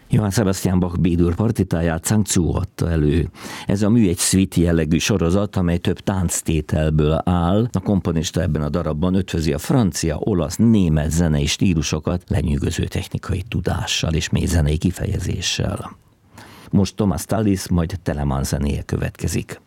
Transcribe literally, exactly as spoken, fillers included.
Johann Sebastian Bach B-dur partitáját Zhang-Zu adta elő. Ez a mű egy suite jellegű sorozat, amely több tánctételből áll. A komponista ebben a darabban ötvözi a francia, olasz, német zenei stílusokat lenyűgöző technikai tudással és mély zenei kifejezéssel. Most Thomas Tallis, majd Telemann zenéje következik.